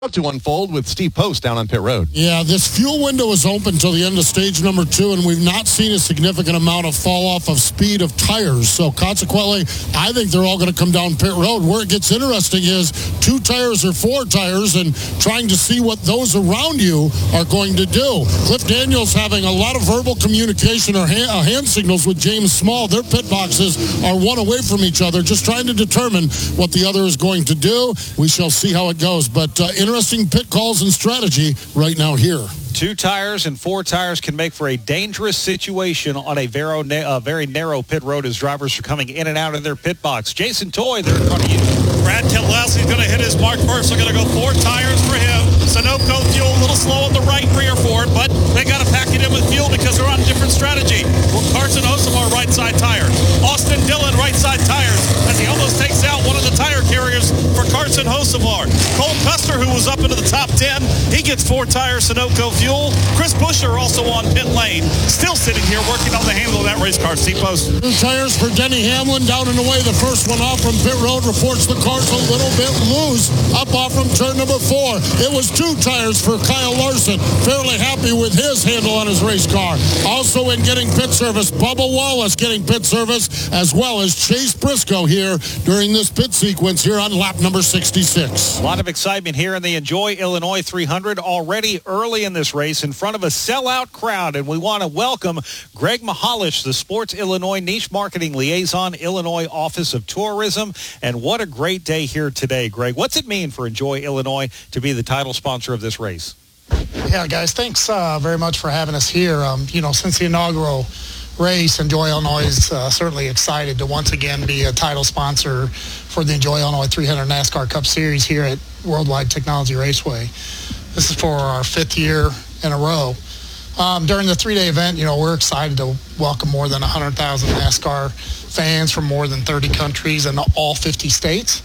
To unfold with Steve Post down on pit road. Yeah, this fuel window is open till the end of stage number 2, and we've not seen a significant amount of fall off of speed of tires. So consequently, I think they're all going to come down pit road. Where it gets interesting is 2 tires or 4 tires and trying to see what those around you are going to do. Cliff Daniels having a lot of verbal communication or hand signals with James Small. Their pit boxes are one away from each other, just trying to determine what the other is going to do. We shall see how it goes. But interesting pit calls and strategy right now here. 2 tires and 4 tires can make for a dangerous situation on a very narrow pit road as drivers are coming in and out of their pit box. Jason Toy, they're in front of you. Brad Keselowski's going to hit his mark first. They're going to go 4 tires for him. Sunoco fuel a little slow on the right rear for it, but they got to pack it in with fuel because they're on a different strategy. Carson Hocevar right side tires. Austin Dillon right side tires as he almost takes out one of the tire carriers for Carson Hocevar. Cole Custer, who was up into the top 10, he gets 4 tires, Sunoco fuel. Chris Buescher also on pit lane, still sitting here working on the handle of that race car. Steve Post. 2 tires for Denny Hamlin down and away. The first one off from pit road. Reports the car's a little bit loose up off from turn number 4. It was 2 tires for Kyle Larson. Fairly happy with his handle on his race car. Also in getting pit service, Bubba Wallace getting pit service, as well as Chase Briscoe here during this pit sequence here on lap number 66. A lot of excitement here in the Enjoy Illinois 300 already early in this race in front of a sellout crowd, and we want to welcome Greg Mahalish, the Sports Illinois Niche Marketing Liaison, Illinois Office of Tourism. And what a great day here today, Greg. What's it mean for Enjoy Illinois to be the title sponsor of this race? Yeah, guys, thanks very much for having us here. Since the inaugural race, Enjoy Illinois is certainly excited to once again be a title sponsor for the Enjoy Illinois 300 NASCAR Cup Series here at Worldwide Technology Raceway. This is for our 5th year in a row. During the 3-day event, we're excited to welcome more than 100,000 NASCAR fans from more than 30 countries and all 50 states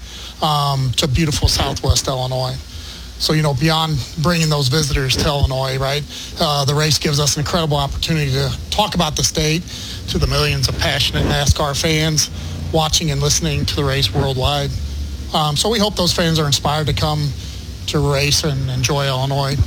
to beautiful Southwest Illinois. So, beyond bringing those visitors to Illinois, right, the race gives us an incredible opportunity to talk about the state to the millions of passionate NASCAR fans watching and listening to the race worldwide. So we hope those fans are inspired to come to race and enjoy Illinois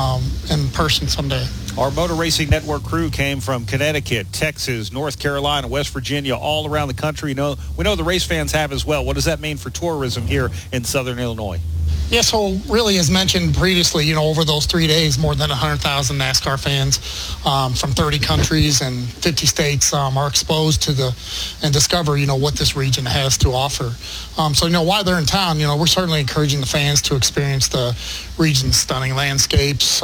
in person someday. Our Motor Racing Network crew came from Connecticut, Texas, North Carolina, West Virginia, all around the country. We know the race fans have as well. What does that mean for tourism here in Southern Illinois? Yeah, so really, as mentioned previously, over those 3 days, more than 100,000 NASCAR fans from 30 countries and 50 states are exposed to and discover, what this region has to offer. So, while they're in town, we're certainly encouraging the fans to experience the region's stunning landscapes,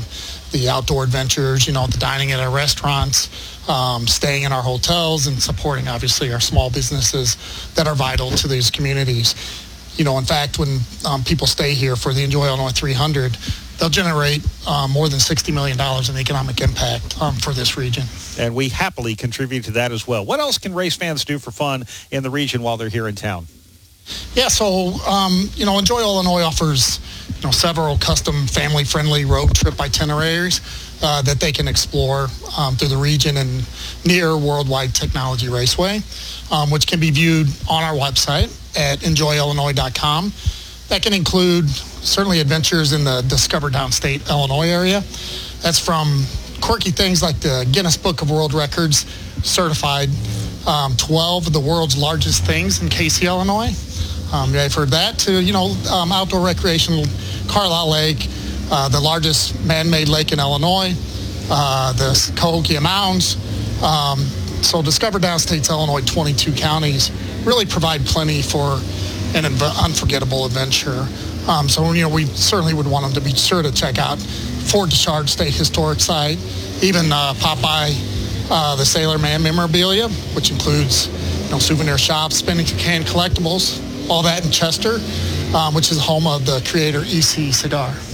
the outdoor adventures, the dining at our restaurants, staying in our hotels, and supporting, obviously, our small businesses that are vital to these communities. In fact, when people stay here for the Enjoy Illinois 300, they'll generate more than $60 million in economic impact for this region. And we happily contribute to that as well. What else can race fans do for fun in the region while they're here in town? Yeah, so, Enjoy Illinois offers, several custom family-friendly road trip itineraries that they can explore through the region and near Worldwide Technology Raceway, which can be viewed on our website at enjoyillinois.com. That can include certainly adventures in the Discover Downstate Illinois area. That's from quirky things like the Guinness Book of World Records certified 12 of the world's largest things in Casey, Illinois. I've heard that to, outdoor recreational Carlisle Lake, the largest man-made lake in Illinois, the Cahokia Mounds. So Discover Downstate's Illinois 22 counties really provide plenty for an unforgettable adventure. So we certainly would want them to be sure to check out Fort Deschardes State Historic Site, even pop by the Sailor Man memorabilia, which includes souvenir shops, spinning can collectibles, all that in Chester, which is home of the creator EC Cigar.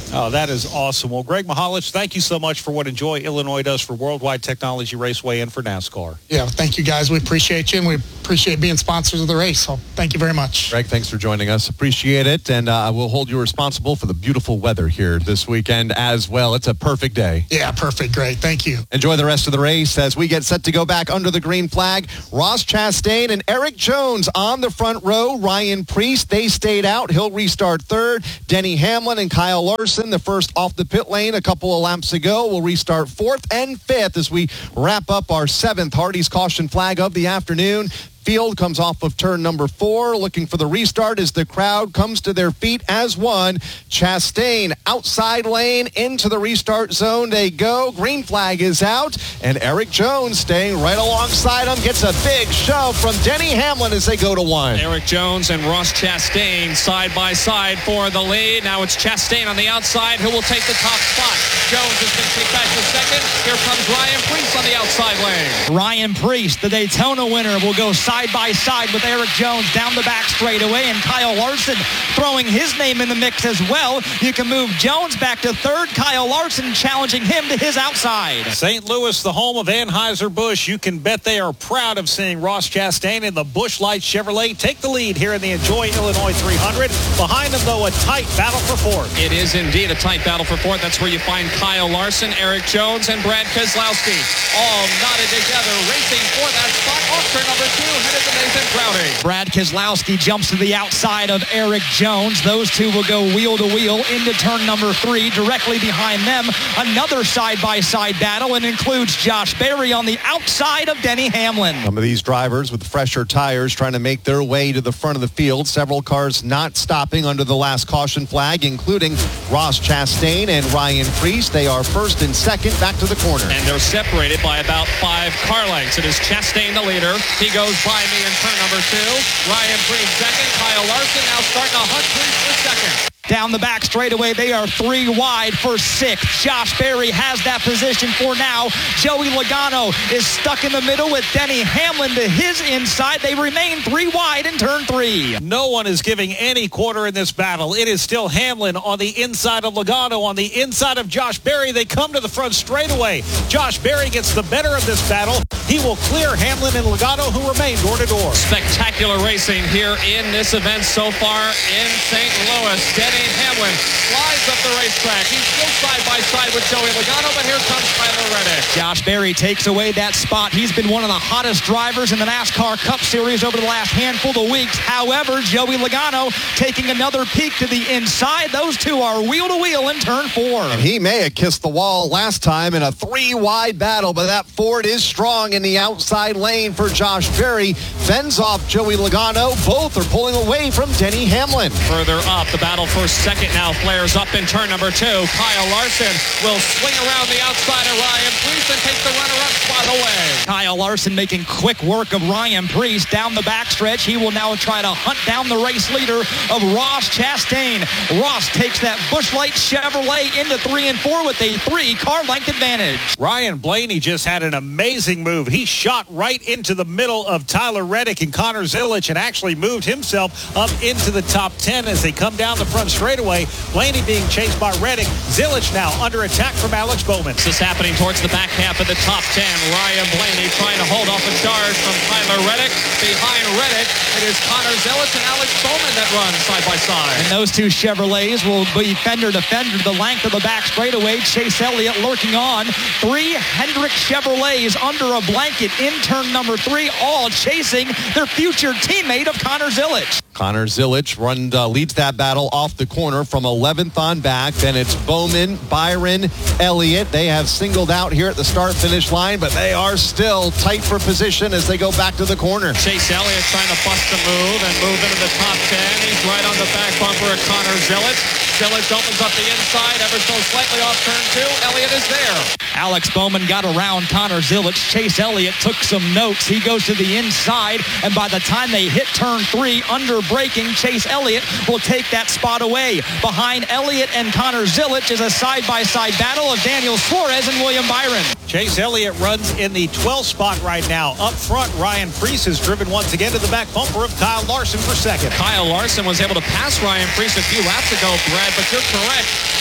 Oh, that is awesome. Well, Greg Mihalich, thank you so much for what Enjoy Illinois does for Worldwide Technology Raceway and for NASCAR. Yeah, thank you guys. We appreciate you, and we appreciate being sponsors of the race. So thank you very much. Greg, thanks for joining us. Appreciate it. And we'll hold you responsible for the beautiful weather here this weekend as well. It's a perfect day. Yeah, perfect. Great. Thank you. Enjoy the rest of the race as we get set to go back under the green flag. Ross Chastain and Eric Jones on the front row. Ryan Preece, they stayed out. He'll restart third. Denny Hamlin and Kyle Larson, the first off the pit lane a couple of laps ago, will restart fourth and fifth as we wrap up our seventh Hardy's Caution Flag of the afternoon. Field comes off of turn number 4, looking for the restart as the crowd comes to their feet as one. Chastain outside lane into the restart zone. They go. Green flag is out, and Eric Jones staying right alongside him gets a big shove from Denny Hamlin as they go to 1. Eric Jones and Ross Chastain side by side for the lead. Now it's Chastain on the outside who will take the top spot. Jones has been kicked back to second. Here comes Ryan Preece on the outside lane. Ryan Preece, the Daytona winner, will go side by side with Eric Jones down the back straightaway, and Kyle Larson throwing his name in the mix as well. You can move Jones back to third. Kyle Larson challenging him to his outside. St. Louis, the home of Anheuser-Busch. You can bet they are proud of seeing Ross Chastain in the Busch Light Chevrolet take the lead here in the Enjoy Illinois 300. Behind them, though, a tight battle for fourth. It is indeed a tight battle for fourth. That's where you find Kyle Larson, Eric Jones, and Brad Keselowski all knotted together, racing for that spot off turn number 2, headed to Nathan Crowdy. Brad Keselowski jumps to the outside of Eric Jones. Those two will go wheel to wheel into turn number 3. Directly behind them, another side-by-side battle, and includes Josh Berry on the outside of Denny Hamlin. Some of these drivers with fresher tires trying to make their way to the front of the field. Several cars not stopping under the last caution flag, including Ross Chastain and Ryan Preece. They are first and second back to the corner. And they're separated by about 5 car lengths. It is Chastain the leader. He goes by me in turn number 2. Ryan Preece second. Kyle Larson now starting to hunt Preece for second. Down the back straightaway, they are 3 wide for 6th. Josh Berry has that position for now. Joey Logano is stuck in the middle with Denny Hamlin to his inside. They remain 3 wide in turn 3. No one is giving any quarter in this battle. It is still Hamlin on the inside of Logano, on the inside of Josh Berry. They come to the front straightaway. Josh Berry gets the better of this battle. He will clear Hamlin and Logano, who remain door to door. Spectacular racing here in this event so far in St. Louis. Denny Hamlin flies up the racetrack. He's still side by side with Joey Logano, but here comes Tyler Reddick. Josh Berry takes away that spot. He's been one of the hottest drivers in the NASCAR Cup Series over the last handful of weeks. However, Joey Logano taking another peek to the inside. Those two are wheel to wheel in turn 4. And he may have kissed the wall last time in a 3-wide battle, but that Ford is strong in the outside lane for Josh Berry. Fends off Joey Logano. Both are pulling away from Denny Hamlin. Further up, the battle for second now flares up in turn number 2. Kyle Larson will swing around the outside of Ryan Preece and take the runner-up spot away. Kyle Larson making quick work of Ryan Preece down the backstretch. He will now try to hunt down the race leader of Ross Chastain. Ross takes that Busch Light Chevrolet into 3 and 4 with a 3-car length advantage. Ryan Blaney just had an amazing move. He shot right into the middle of Tyler Reddick and Connor Zilisch and actually moved himself up into the top 10 as they come down the front straightaway. Blaney being chased by Reddick. Zilisch now under attack from Alex Bowman. This is happening towards the back half of the top 10. Ryan Blaney trying to hold off a charge from Tyler Reddick. Behind Reddick, it is Connor Zilisch and Alex Bowman that run side by side. And those two Chevrolets will be fender to fender the length of the back straightaway. Chase Elliott lurking on. 3 Hendrick Chevrolets under a blanket in turn number 3, all chasing their future teammate of Connor Zilisch. Connor Zilisch leads that battle off the corner from 11th on back. Then it's Bowman, Byron, Elliott. They have singled out here at the start-finish line, but they are still tight for position as they go back to the corner. Chase Elliott trying to bust the move and move into the top 10. He's right on the back bumper of Connor Zilisch. Zilisch opens up the inside, ever so slightly off turn 2. Elliott is there. Alex Bowman got around Connor Zilisch. Chase Elliott took some notes. He goes to the inside, and by the time they hit turn 3, under braking, Chase Elliott will take that spot away. Behind Elliott and Connor Zilisch is a side-by-side battle of Daniel Suarez and William Byron. Chase Elliott runs in the 12th spot right now. Up front, Ryan Preece is driven once again to the back bumper of Kyle Larson for second. Kyle Larson was able to pass Ryan Preece a few laps ago, Brad, but you're correct.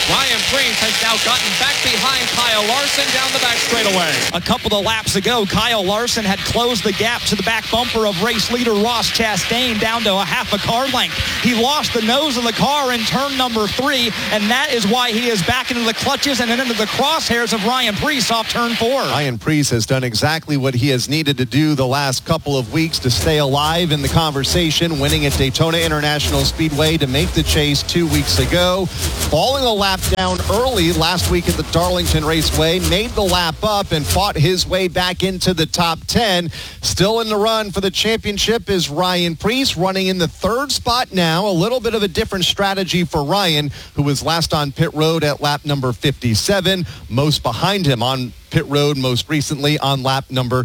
Ryan Preece has now gotten back behind Kyle Larson down the back straightaway. A couple of laps ago, Kyle Larson had closed the gap to the back bumper of race leader Ross Chastain down to a half a car length. He lost the nose of the car in turn number 3, and that is why he is back into the clutches and into the crosshairs of Ryan Preece off turn 4. Ryan Preece has done exactly what he has needed to do the last couple of weeks to stay alive in the conversation, winning at Daytona International Speedway to make the chase 2 weeks ago. Falling a lap down early last week at the Darlington Raceway, made the lap up and fought his way back into the top 10. Still in the run for the championship is Ryan Preece, running in the 3rd spot now. A little bit of a different strategy for Ryan, who was last on pit road at lap number 57. Most behind him on pit road most recently on lap number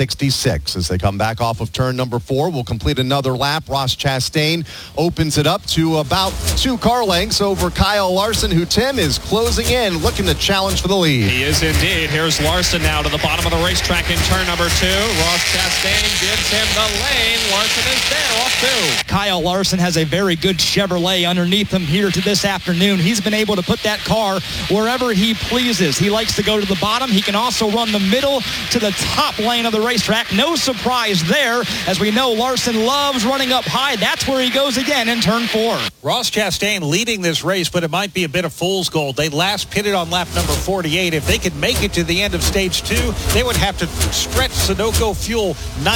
66. As they come back off of turn number 4, we'll complete another lap. Ross Chastain opens it up to about 2 car lengths over Kyle Larson, who, Tim, is closing in, looking to challenge for the lead. He is indeed. Here's Larson now to the bottom of the racetrack in turn number 2. Ross Chastain gives him the lane. Larson is there off 2. Kyle Larson has a very good Chevrolet underneath him here to this afternoon. He's been able to put that car wherever he pleases. He likes to go to the bottom. He can also run the middle to the top lane of the racetrack. No surprise there, as we know Larson loves running up high. That's where he goes again in turn 4. Ross Chastain leading this race, but it might be a bit of fool's gold. They last pitted on lap number 48. If they could make it to the end of stage 2, they would have to stretch Sunoco Fuel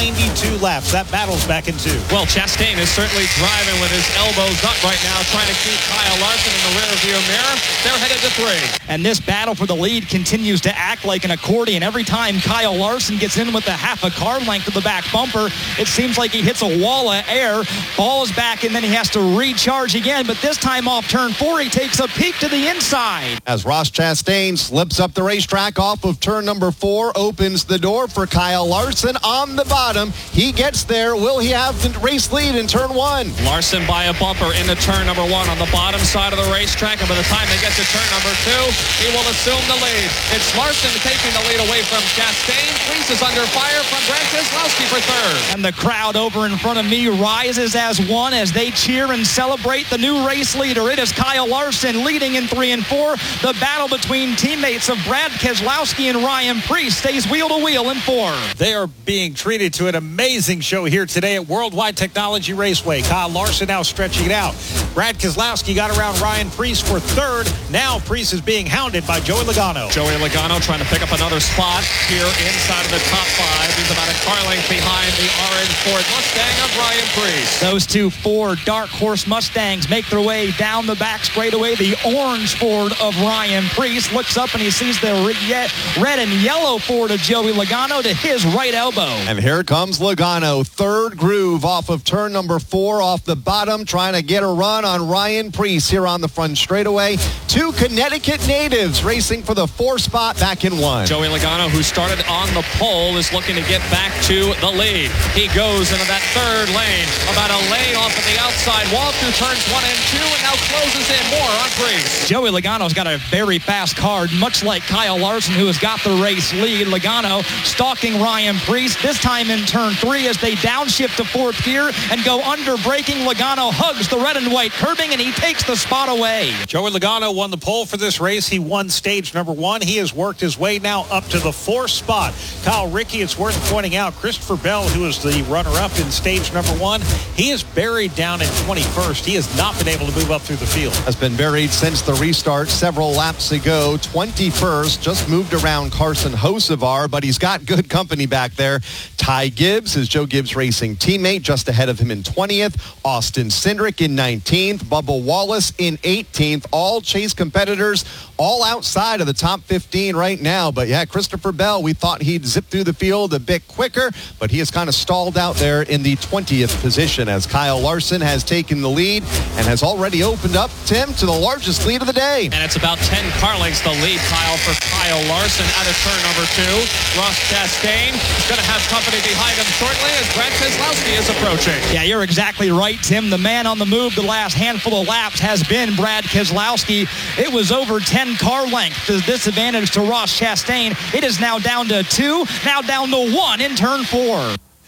92 laps. That battle's back in 2. Well, Chastain is certainly driving with his elbows up right now, trying to keep Kyle Larson in the rearview mirror. They're headed to 3. And this battle for the lead continues to act like an accordion. Every time Kyle Larson gets in with a half a car length of the back bumper, it seems like he hits a wall of air, falls back, and then he has to recharge again. But this time off turn 4, he takes a peek to the inside. As Ross Chastain slips up the racetrack off of turn number 4, opens the door for Kyle Larson on the bottom. He gets there. Will he have the race lead in turn 1? Larson by a bumper into turn number 1 on the bottom side of the racetrack, and by the time they get to turn number 2, he will assume the lead. It's Larson taking the lead away from Chastain. Preece is under fire from Brad Keselowski for 3rd. And the crowd over in front of me rises as one as they cheer and celebrate the new race leader. It is Kyle Larson leading in 3 and 4. The battle between teammates of Brad Keselowski and Ryan Preece stays wheel to wheel in 4. They are being treated to an amazing show here today at Worldwide Technology Raceway. Kyle Larson now stretching it out. Brad Keselowski got around Ryan Preece for 3rd. Now Preece is being hounded by Joey Logano. Joey Logano trying to pick up another spot here inside of the top 5. He's about a car length behind the orange Ford Mustang of Ryan Preece. Those 2 Ford Dark Horse Mustangs make their way down the back straightaway. The orange Ford of Ryan Preece looks up and he sees the red and yellow Ford of Joey Logano to his right elbow. And here comes Logano, 3rd groove off of turn number 4 off the bottom, trying to get a run on Ryan Preece here on the front straightaway. 2 Connecticut natives racing for the 4 spot back in 1. Joey Logano, who started on the pole, is looking to get back to the lead. He goes into that 3rd lane, about a lane off of the outside wall through turns 1 and 2, and now closes in more on Preece. Joey Logano's got a very fast car, much like Kyle Larson, who has got the race lead. Logano stalking Ryan Preece, this time in turn 3 as they downshift to 4th gear and go under braking. Logano hugs the red and white curbing and he takes the spot away. Joey Logano won the pole for this race. He won stage number 1. He has worked his way now up to the 4th spot. Kyle Rickey, it's worth pointing out, Christopher Bell, who is the runner-up in stage number 1, he is buried down in 21st. He has not been able to move up through the field. Has been buried since the restart several laps ago. 21st, just moved around Carson Hocevar, but he's got good company back there. Ty Gibbs, his Joe Gibbs Racing teammate, just ahead of him in 20th. Austin Cindric in 19th. Bubba Wallace in 18th. All Chase competitors, all outside of the top 15 right now. But yeah, Christopher Bell, we thought he'd zip through the field a bit quicker, but he has kind of stalled out there in the 20th position as Kyle Larson has taken the lead and has already opened up, Tim, to the largest lead of the day. And it's about 10 car lengths the lead, Kyle, for Kyle Larson out of turn number 2. Ross Chastain is going to have company behind him shortly as Brad Keselowski is approaching. Yeah, you're exactly right, Tim. The man on the move the last handful of laps has been Brad Keselowski. It was over 10 car lengths. The disadvantage to Ross Chastain. It is now down to 2, now down to 1 in turn 4.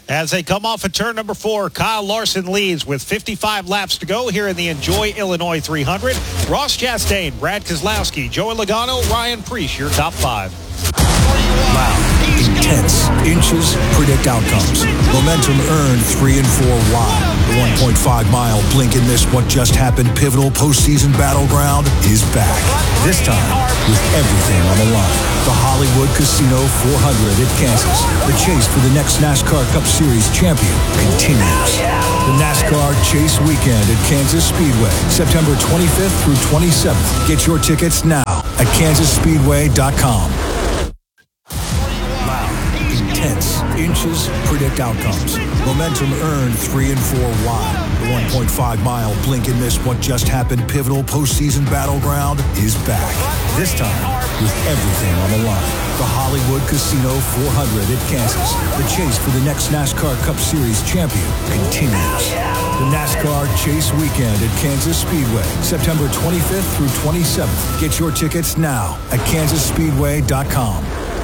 As they come off of turn number 4, Kyle Larson leads with 55 laps to go here in the Enjoy Illinois 300. Ross Chastain, Brad Keselowski, Joey Logano, Ryan Preece, your top 5. Loud, intense, inches, predict outcomes. Momentum earned 3 and 4 wide. The 1.5-mile blink and miss what just happened pivotal postseason battleground is back. This time with everything on the line. The Hollywood Casino 400 at Kansas. The chase for the next NASCAR Cup Series champion continues. The NASCAR Chase Weekend at Kansas Speedway, September 25th through 27th. Get your tickets now at kansasspeedway.com. Intense, inches, predict outcomes. Momentum earned 3 and 4 wide. The 1.5-mile blink and miss what just happened pivotal postseason battleground is back. This time with everything on the line. The Hollywood Casino 400 at Kansas. The chase for the next NASCAR Cup Series champion continues. The NASCAR Chase Weekend at Kansas Speedway, September 25th through 27th. Get your tickets now at kansasspeedway.com.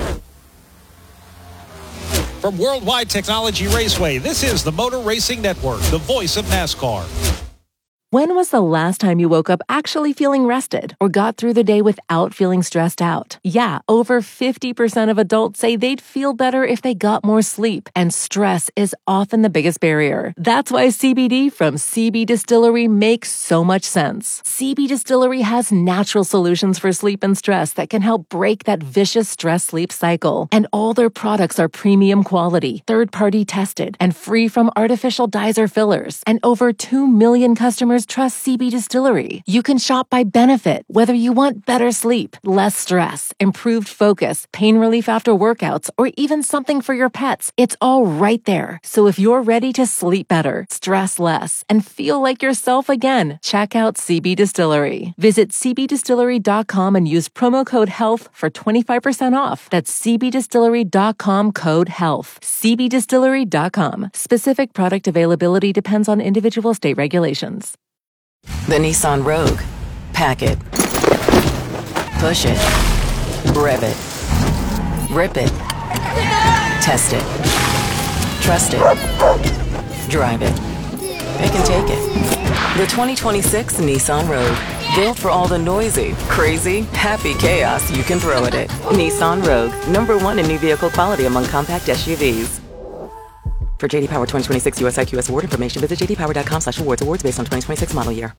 From Worldwide Technology Raceway, this is the Motor Racing Network, the voice of NASCAR. When was the last time you woke up actually feeling rested or got through the day without feeling stressed out? Yeah, over 50% of adults say they'd feel better if they got more sleep, and stress is often the biggest barrier. That's why CBD from CB Distillery makes so much sense. CB Distillery has natural solutions for sleep and stress that can help break that vicious stress-sleep cycle. And all their products are premium quality, third-party tested, and free from artificial dyes or fillers. And over 2 million customers trust CB Distillery. You can shop by benefit, whether you want better sleep, less stress, improved focus, pain relief after workouts, or even something for your pets. It's all right there. So if you're ready to sleep better, stress less, and feel like yourself again, check out CB Distillery. Visit cbdistillery.com and use promo code HEALTH for 25% off. That's cbdistillery.com code HEALTH. cbdistillery.com. Specific product availability depends on individual state regulations. The Nissan Rogue. Pack it. Push it. Rev it. Rip it. Test it. Trust it. Drive it. Pick and take it. The 2026 Nissan Rogue. Built for all the noisy, crazy, happy chaos you can throw at it. Nissan Rogue. #1 in new vehicle quality among compact SUVs. For JD Power 2026 US IQS award information, visit jdpower.com/awards. Awards based on 2026 model year.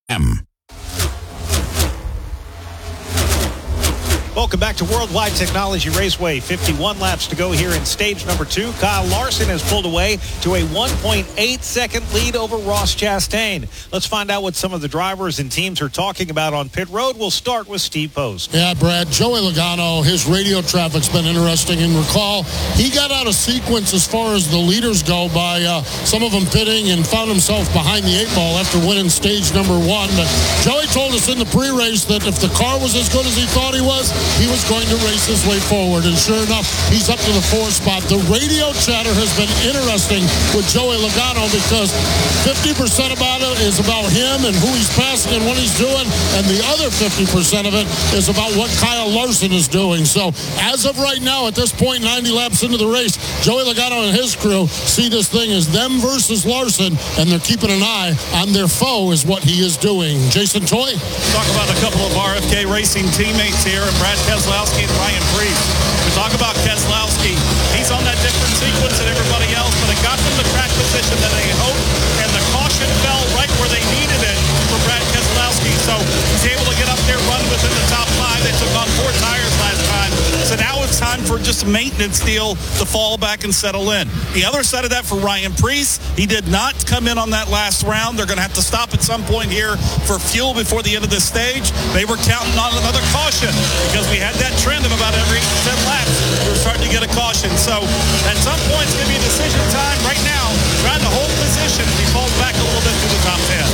Welcome back to Worldwide Technology Raceway. 51 laps to go here in stage number 2. Kyle Larson has pulled away to a 1.8-second lead over Ross Chastain. Let's find out what some of the drivers and teams are talking about on pit road. We'll start with Steve Post. Yeah, Brad, Joey Logano, his radio traffic's been interesting. And recall, he got out of sequence as far as the leaders go by some of them pitting and found himself behind the 8 ball after winning stage number 1. But Joey told us in the pre-race that if the car was as good as he thought he was going to race his way forward. And sure enough, he's up to the 4th spot. The radio chatter has been interesting with Joey Logano because 50% about it is about him and who he's passing and what he's doing. And the other 50% of it is about what Kyle Larson is doing. So as of right now, at this point, 90 laps into the race, Joey Logano and his crew see this thing as them versus Larson, and they're keeping an eye on their foe is what he is doing. Jason Toy? Talk about a couple of RFK Racing teammates here, and Brad Keselowski and Ryan Preece. We talk about Keselowski. He's on that different sequence than everybody else, but it got them the track position that they hoped, and the caution fell right where they needed it for Brad Keselowski. So he's able to get up there, run within the top 5. They took on 4 tires last time. So now it's time for just a maintenance deal to fall back and settle in. The other side of that for Ryan Preece, he did not come in on that last round. They're going to have to stop at some point here for fuel before the end of this stage. They were counting on another caution because we had that trend of about every 10 laps. We were starting to get a caution. So at some point, it's going to be decision time. Right now, trying to hold position as he falls back a little bit to the top 10. Ryan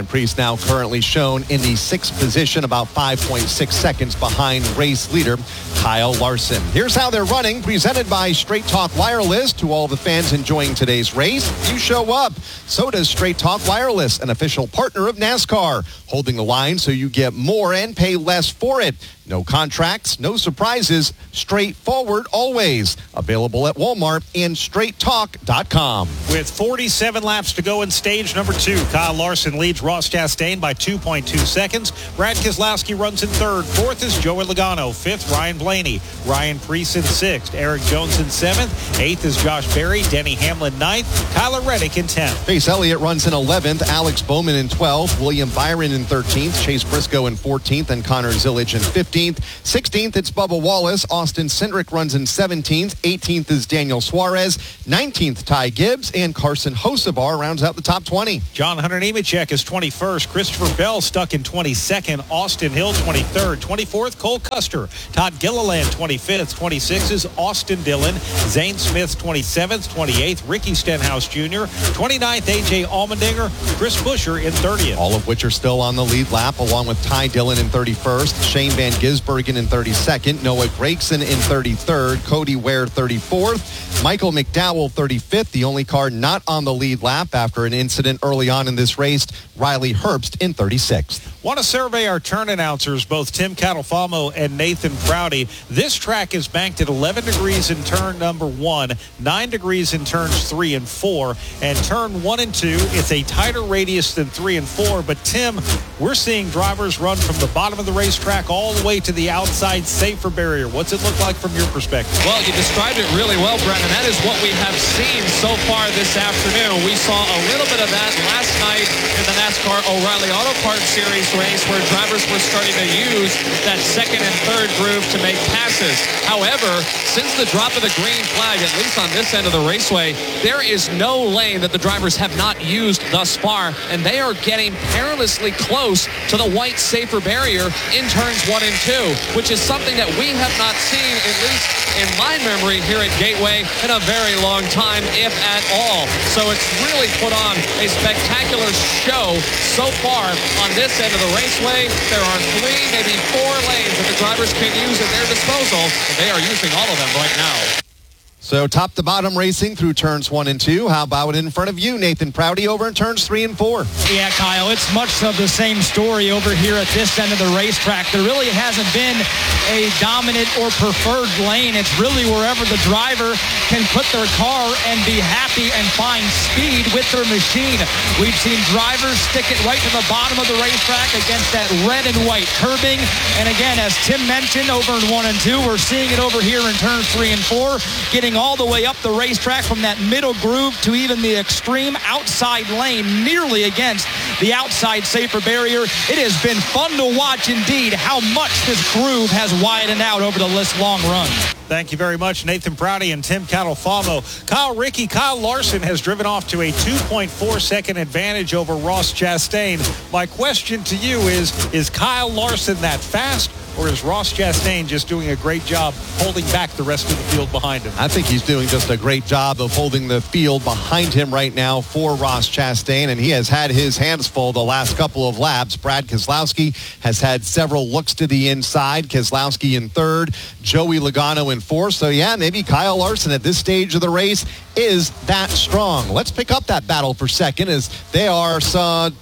Preece now currently shown in the 6th position, about 5.6 seconds behind race leader Kyle Larson. Here's how they're running, presented by Straight Talk Wireless. To all the fans enjoying today's race, you show up. So does Straight Talk Wireless, an official partner of NASCAR, holding the line so you get more and pay less for it. No contracts, no surprises, straightforward always. Available at Walmart and straighttalk.com. With 47 laps to go in stage number 2, Kyle Larson leads Ross Chastain by 2.2 seconds. Brad Keselowski runs in 3rd. 4th is Joey Logano. 5th, Ryan Blaney. Ryan Preece in 6th. Eric Jones in 7th. 8th is Josh Berry. Denny Hamlin 9th. Tyler Reddick in 10th. Chase Elliott runs in 11th. Alex Bowman in 12th. William Byron in 13th. Chase Briscoe in 14th. And Connor Zillage in 15th. 16th, it's Bubba Wallace. Austin Cindric runs in 17th. 18th is Daniel Suarez. 19th, Ty Gibbs. And Carson Hocevar rounds out the top 20. John Hunter Nemechek is 21st. Christopher Bell stuck in 22nd. Austin Hill 23rd. 24th, Cole Custer. Todd Gilliland 25th. 26th is Austin Dillon. Zane Smith 27th. 28th, Ricky Stenhouse Jr. 29th, A.J. Allmendinger. Chris Buescher in 30th. All of which are still on the lead lap, along with Ty Dillon in 31st. Shane Van Gisbergen in 32nd. Noah Gragson in 33rd. Cody Ware 34th. Michael McDowell 35th. The only car not on the lead lap after an incident early on in this race. Riley Herbst in 36th. Want to survey our turn announcers, both Tim Catalfamo and Nathan Prouty. This track is banked at 11 degrees in turn number 1, 9 degrees in turns 3 and 4, and turn 1 and 2, it's a tighter radius than 3 and 4. But Tim, we're seeing drivers run from the bottom of the racetrack all the way to the outside safer barrier. What's it look like from your perspective? Well, you described it really well, Brennan. That is what we have seen so far this afternoon. We saw a little bit of that last night in the NASCAR O'Reilly Auto Parts Series race, where drivers were starting to use that second and third groove to make passes. However, since the drop of the green flag, at least on this end of the raceway, there is no lane that the drivers have not used thus far, and they are getting perilously close to the white safer barrier in turns 1 and 2, which is something that we have not seen, at least in my memory here at Gateway, in a very long time, if at all. So it's really put on a spectacular show so far on this end of the raceway. There are 3, maybe 4 lanes that the drivers can use at their disposal, and they are using all of them right now. So top to bottom racing through turns 1 and 2. How about in front of you, Nathan Prouty, over in turns 3 and 4? Yeah, Kyle, it's much of the same story over here at this end of the racetrack. There really hasn't been a dominant or preferred lane. It's really wherever the driver can put their car and be happy and find speed with their machine. We've seen drivers stick it right to the bottom of the racetrack against that red and white curbing. And again, as Tim mentioned, over in 1 and 2, we're seeing it over here in turns 3 and 4, getting all the way up the racetrack from that middle groove to even the extreme outside lane, nearly against the outside safer barrier. It has been fun to watch indeed how much this groove has widened out over this long run. Thank you very much, Nathan Prouty and Tim Catalfamo. Kyle Larson has driven off to a 2.4 second advantage over Ross Chastain. My question to you is Kyle Larson that fast, or is Ross Chastain just doing a great job holding back the rest of the field behind him? I think he's doing just a great job of holding the field behind him right now for Ross Chastain, and he has had his hands full the last couple of laps. Brad Keselowski has had several looks to the inside. Keselowski in 3rd, Joey Logano in 4th. So yeah, maybe Kyle Larson at this stage of the race is that strong. Let's pick up that battle for second, as they are some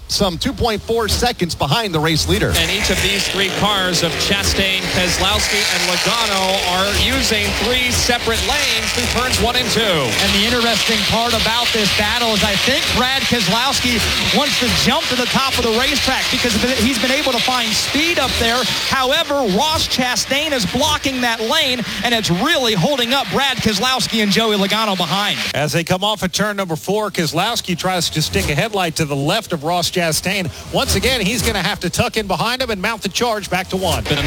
2.4 seconds behind the race leader. And each of these 3 cars of Chastain, Keselowski, and Logano are using 3 separate lanes through turns 1 and 2. And the interesting part about this battle is I think Brad Keselowski wants to jump to the top of the racetrack because he's been able to find speed up there. However, Ross Chastain is blocking that lane, and it's really holding up Brad Keselowski and Joey Logano behind. As they come off of turn number 4, Keselowski tries to stick a headlight to the left of Ross Chastain. Once again, he's going to have to tuck in behind him and mount the charge back to 1. Been a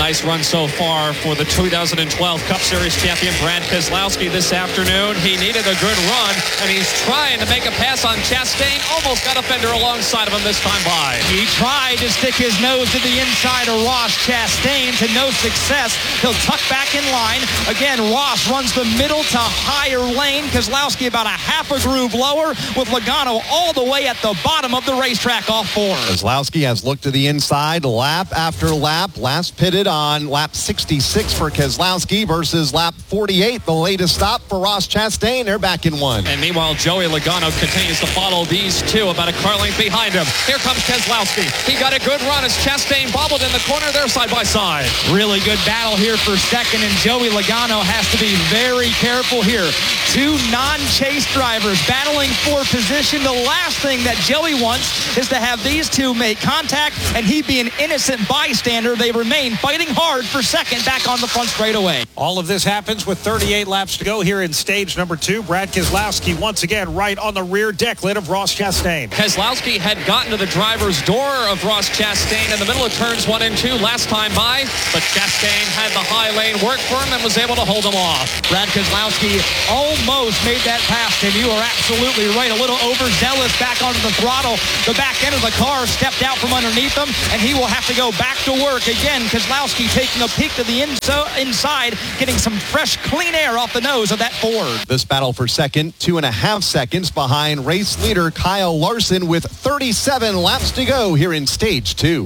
nice run so far for the 2012 Cup Series champion Brad Keselowski this afternoon. He needed a good run, and he's trying to make a pass on Chastain. Almost got a fender alongside of him this time by. He tried to stick his nose to the inside of Ross Chastain to no success. He'll tuck back in line. Again, Ross runs the middle to higher lane. Keselowski about a half a groove lower, with Logano all the way at the bottom of the racetrack off 4. Keselowski has looked to the inside lap after lap. Last pitted on lap 66 for Keselowski versus lap 48, the latest stop for Ross Chastain. They're back in 1. And meanwhile, Joey Logano continues to follow these two about a car length behind him. Here comes Keselowski. He got a good run as Chastain bobbled in the corner. They're side by side. Really good battle here for second, and Joey Logano has to be very careful here. Two non-chase drivers battling for position. The last thing that Joey wants is to have these two make contact and he be an innocent bystander. They remain fighting hard for second back on the front straightaway. All of this happens with 38 laps to go here in stage number 2. Brad Keselowski once again right on the rear deck lid of Ross Chastain. Keselowski had gotten to the driver's door of Ross Chastain in the middle of turns 1 and 2 last time by, but Chastain had the high lane work for him and was able to hold him off. Brad Keselowski almost made that pass, and you are absolutely right. A little overzealous back onto the throttle. The back end of the car stepped out from underneath him, and he will have to go back to work again. Keselowski taking a peek to the inside, getting some fresh, clean air off the nose of that Ford. This battle for second, 2.5 seconds behind race leader Kyle Larson with 37 laps to go here in stage 2.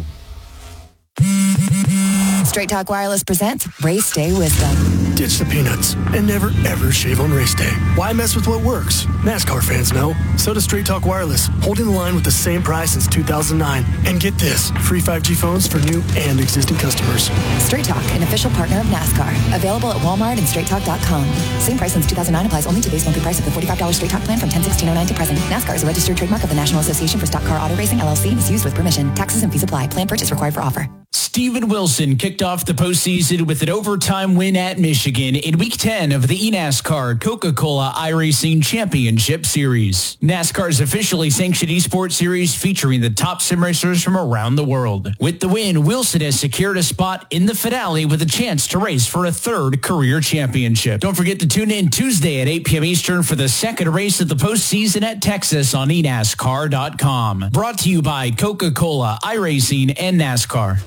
Straight Talk Wireless presents Race Day Wisdom. Ditch the peanuts and never, ever shave on race day. Why mess with what works? NASCAR fans know. So does Straight Talk Wireless, holding the line with the same price since 2009. And get this, free 5G phones for new and existing customers. Straight Talk, an official partner of NASCAR. Available at Walmart and StraightTalk.com. Same price since 2009 applies only to base monthly price of the $45 Straight Talk plan from 10/16/09 to present. NASCAR is a registered trademark of the National Association for Stock Car Auto Racing, LLC, and is used with permission. Taxes and fees apply. Plan purchase required for offer. Steven Wilson kicked off the postseason with an overtime win at Michigan in Week 10 of the eNASCAR Coca-Cola iRacing Championship Series. NASCAR's officially sanctioned esports series featuring the top sim racers from around the world. With the win, Wilson has secured a spot in the finale with a chance to race for a third career championship. Don't forget to tune in Tuesday at 8 p.m. Eastern for the second race of the postseason at Texas on eNASCAR.com. Brought to you by Coca-Cola, iRacing, and NASCAR.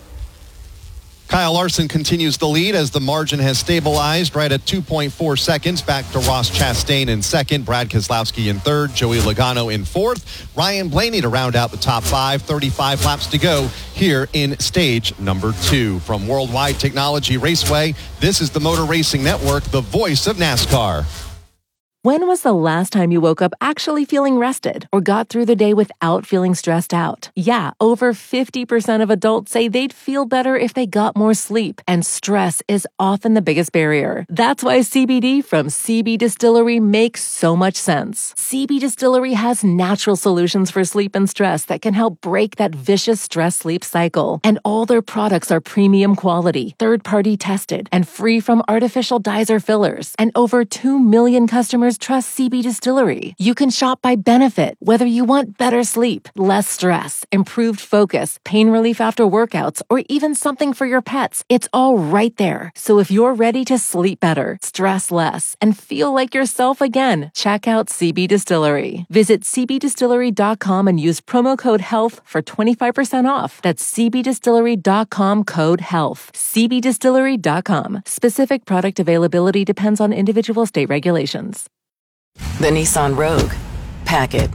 Kyle Larson continues the lead as the margin has stabilized right at 2.4 seconds. Back to Ross Chastain in second, Brad Keselowski in third, Joey Logano in fourth, Ryan Blaney to round out the top 5. 35 laps to go here in stage number 2. From Worldwide Technology Raceway, this is the Motor Racing Network, the voice of NASCAR. When was the last time you woke up actually feeling rested or got through the day without feeling stressed out? Yeah, over 50% of adults say they'd feel better if they got more sleep, and stress is often the biggest barrier. That's why CBD from CB Distillery makes so much sense. CB Distillery has natural solutions for sleep and stress that can help break that vicious stress-sleep cycle. And all their products are premium quality, third-party tested, and free from artificial dyes or fillers. And over 2 million customers trust CB Distillery. You can shop by benefit, whether you want better sleep, less stress, improved focus, pain relief after workouts, or even something for your pets. It's all right there. So if you're ready to sleep better, stress less, and feel like yourself again, check out CB Distillery. Visit cbdistillery.com and use promo code HEALTH for 25% off. That's cbdistillery.com code HEALTH. cbdistillery.com. Specific product availability depends on individual state regulations. The Nissan Rogue. Pack it.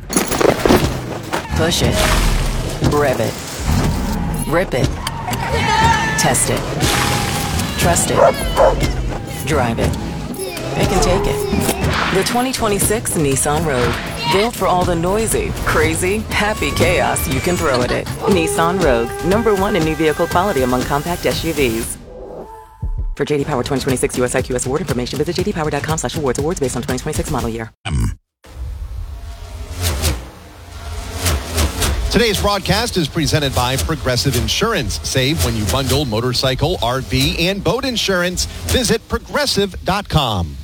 Push it. Rev it. Rip it. Test it. Trust it. Drive it. It can take it. The 2026 Nissan Rogue. Built for all the noisy, crazy, happy chaos you can throw at it. Nissan Rogue. #1 in new vehicle quality among compact SUVs. For J.D. Power 2026 US IQS award information, visit jdpower.com/awards. Awards based on 2026 model year. Today's broadcast is presented by Progressive Insurance. Save when you bundle motorcycle, RV, and boat insurance. Visit progressive.com.